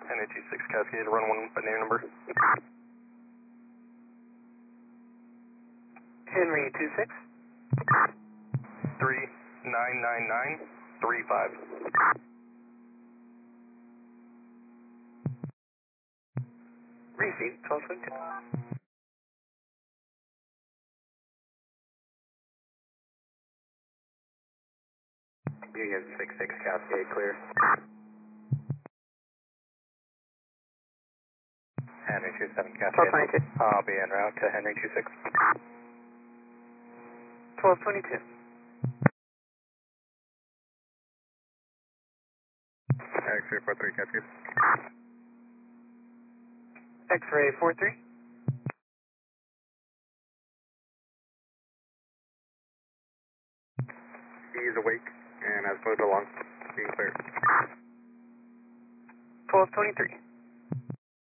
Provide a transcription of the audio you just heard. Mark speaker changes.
Speaker 1: NH26 Cascade, run 1 by name number.
Speaker 2: Henry 26.
Speaker 1: 399935.
Speaker 2: Receive 1222.
Speaker 3: Union 66 Cascade clear. Henry 27 Cascade.
Speaker 2: 1222.
Speaker 3: I'll be en route to Henry 26.
Speaker 2: 1222.
Speaker 3: X-ray 43 Cascade.
Speaker 2: X-ray 43.
Speaker 3: He's awake and has moved along. Being clear.
Speaker 2: 1223.